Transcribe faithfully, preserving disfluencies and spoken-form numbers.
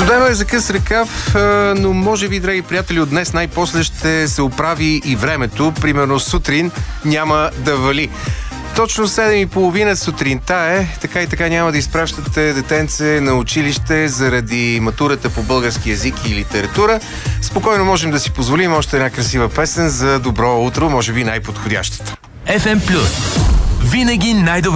Студено е за къс ръкав, но може би, драги приятели, от днес най-после ще се оправи и времето. Примерно сутрин няма да вали. Точно седем и половина сутринта е, така и така няма да изпращате детенце на училище заради матурата по български език и литература. Спокойно можем да си позволим още една красива песен за добро утро, може би най-подходящата. еф ем Плюс. Винаги най-добре.